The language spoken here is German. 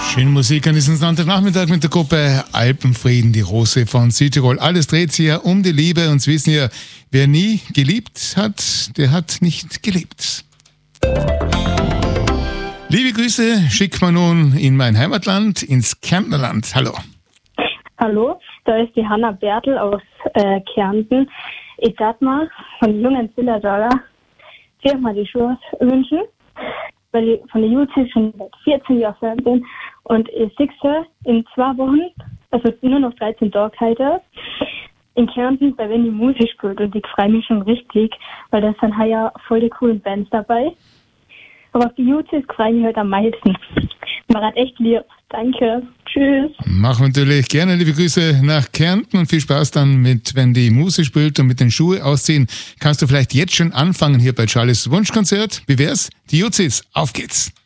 Schöne Musik an diesem Sonntagnachmittag mit der Gruppe Alpenfrieden, die Rose von Südtirol. Alles dreht sich ja um die Liebe und Sie wissen ja, wer nie geliebt hat, der hat nicht gelebt. Liebe Grüße schickt man nun in mein Heimatland, ins Kärntnerland. Hallo. Hallo, da ist die Hanna Bertel aus Kärnten. Ich darf mal von den jungen Zillertaler viermal die Schuhe wünschen, weil ich von der Juzi schon seit 14 Jahren Fan bin. Und ich sehe sie in 2 Wochen, also nur noch 13 Tage heute, in Kärnten, bei wenn die Musik spielt. Und ich freue mich schon richtig, weil da sind ja voll die coolen Bands dabei. Aber auf die Juzi freue ich mich heute am meisten. Man hat echt lieb. Danke. Tschüss. Machen wir natürlich gerne liebe Grüße nach Kärnten und viel Spaß dann mit, wenn die Musik spielt und mit den Schuhe ausziehen. Kannst du vielleicht jetzt schon anfangen hier bei Charlies Wunschkonzert? Wie wär's? Die Juzis, auf geht's.